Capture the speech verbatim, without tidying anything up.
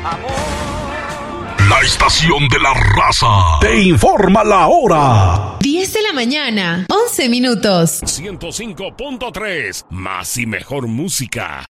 La estación de la raza te informa la hora. diez de la mañana, once minutos. ciento cinco punto tres, más y mejor música.